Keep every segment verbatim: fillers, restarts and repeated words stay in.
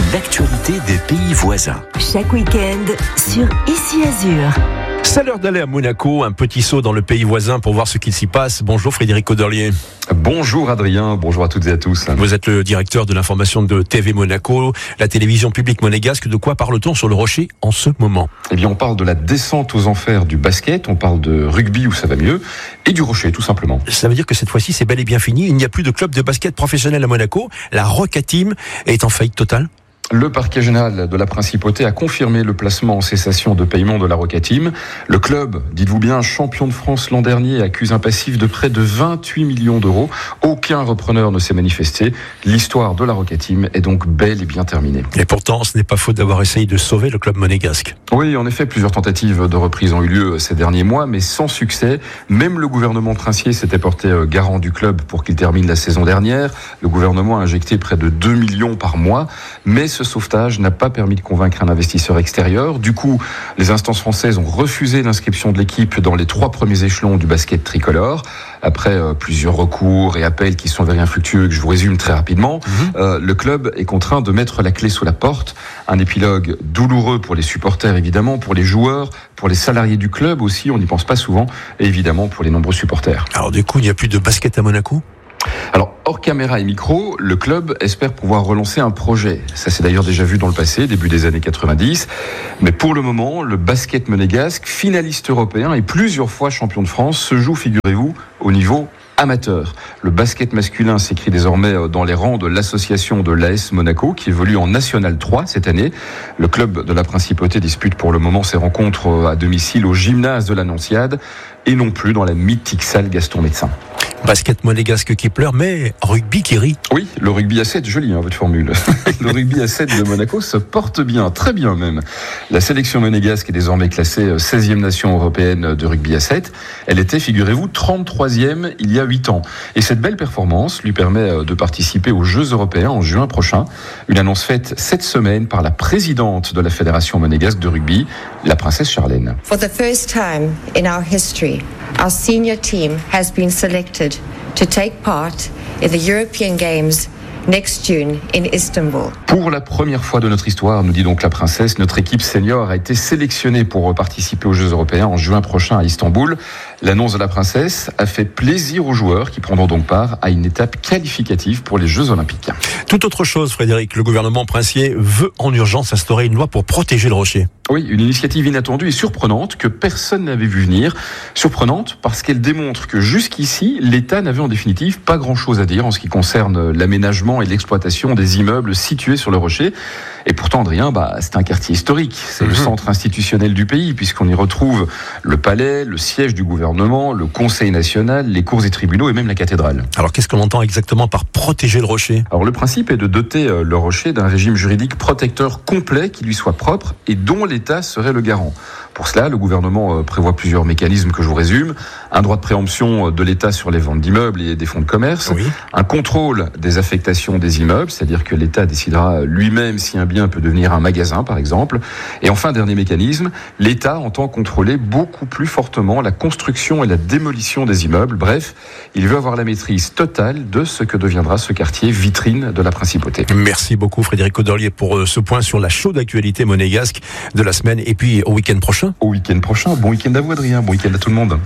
l'actualité des pays voisins. Chaque week-end sur Ici Azur. C'est l'heure d'aller à Monaco, un petit saut dans le pays voisin pour voir ce qu'il s'y passe. Bonjour Frédéric Auderlier. Bonjour Adrien, bonjour à toutes et à tous. Vous êtes le directeur de l'information de T V Monaco, la télévision publique monégasque. De quoi parle-t-on sur le Rocher en ce moment ? Eh bien, on parle de la descente aux enfers du basket, on parle de rugby où ça va mieux, et du Rocher tout simplement. Ça veut dire que cette fois-ci c'est bel et bien fini. Il n'y a plus de club de basket professionnel à Monaco. La Roca Team est en faillite totale. Le parquet général de la Principauté a confirmé le placement en cessation de paiement de la Roca Team. Le club, dites-vous bien, champion de France l'an dernier, accuse un passif de près de vingt-huit millions d'euros. Aucun repreneur ne s'est manifesté. L'histoire de la Roca Team est donc bel et bien terminée. Et pourtant, ce n'est pas faute d'avoir essayé de sauver le club monégasque. Oui, en effet, plusieurs tentatives de reprise ont eu lieu ces derniers mois, mais sans succès. Même le gouvernement princier s'était porté garant du club pour qu'il termine la saison dernière. Le gouvernement a injecté près de deux millions par mois, mais ce sauvetage n'a pas permis de convaincre un investisseur extérieur. Du coup, les instances françaises ont refusé l'inscription de l'équipe dans les trois premiers échelons du basket tricolore. Après euh, plusieurs recours et appels qui sont avérés infructueux, que je vous résume très rapidement, mmh. euh, le club est contraint de mettre la clé sous la porte. Un épilogue douloureux pour les supporters, évidemment, pour les joueurs, pour les salariés du club aussi, on n'y pense pas souvent, et évidemment pour les nombreux supporters. Alors du coup, il n'y a plus de basket à Monaco ? Alors, hors caméra et micro, le club espère pouvoir relancer un projet. Ça s'est d'ailleurs déjà vu dans le passé, début des années quatre-vingt-dix. Mais pour le moment, le basket monégasque, finaliste européen et plusieurs fois champion de France, se joue, figurez-vous, au niveau amateur. Le basket masculin s'écrit désormais dans les rangs de l'association de l'A S Monaco qui évolue en National trois cette année. Le club de la Principauté dispute pour le moment ses rencontres à domicile au gymnase de l'Annonciade et non plus dans la mythique salle Gaston Médecin. Basket monégasque qui pleure, mais rugby qui rit. Oui, le rugby à sept, joli hein, votre formule. Le rugby à sept de Monaco se porte bien, très bien même. La sélection monégasque est désormais classée seizième nation européenne de rugby à sept. Elle était, figurez-vous, trente-troisième il y a huit ans. Et cette belle performance lui permet de participer aux Jeux européens en juin prochain. Une annonce faite cette semaine par la présidente de la Fédération monégasque de rugby, la princesse Charlène. For the first time in our history, our senior team has been selected to take part in the European Games next June in Istanbul. Pour la première fois de notre histoire, nous dit donc la princesse, notre équipe senior a été sélectionnée pour participer aux Jeux européens en juin prochain à Istanbul. L'annonce de la princesse a fait plaisir aux joueurs qui prendront donc part à une étape qualificative pour les Jeux olympiques. Tout autre chose, Frédéric, le gouvernement princier veut en urgence instaurer une loi pour protéger le Rocher. Oui, une initiative inattendue et surprenante que personne n'avait vu venir. Surprenante parce qu'elle démontre que jusqu'ici, l'État n'avait en définitive pas grand-chose à dire en ce qui concerne l'aménagement et l'exploitation des immeubles situés sur le Rocher. Et pourtant, Adrien, bah, c'est un quartier historique. C'est mmh. le centre institutionnel du pays puisqu'on y retrouve le palais, le siège du gouvernement, le Conseil national, les cours et tribunaux et même la cathédrale. Alors, qu'est-ce qu'on entend exactement par protéger le Rocher ? Alors, le principe est de doter le Rocher d'un régime juridique protecteur complet qui lui soit propre et dont l'État serait le garant. Pour cela, le gouvernement prévoit plusieurs mécanismes que je vous résume. Un droit de préemption de l'État sur les ventes d'immeubles et des fonds de commerce. Oui. Un contrôle des affectations des immeubles, c'est-à-dire que l'État décidera lui-même si un bien peut devenir un magasin, par exemple. Et enfin, dernier mécanisme, l'État entend contrôler beaucoup plus fortement la construction et la démolition des immeubles. Bref, il veut avoir la maîtrise totale de ce que deviendra ce quartier vitrine de la Principauté. Merci beaucoup Frédéric Auderlier pour ce point sur la chaude actualité monégasque de la semaine et puis au week-end prochain. Au week-end prochain. Bon week-end à vous, Adrien. Bon week-end à tout le monde.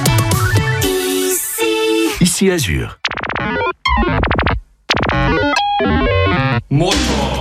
Ici, Ici Azur. Motor.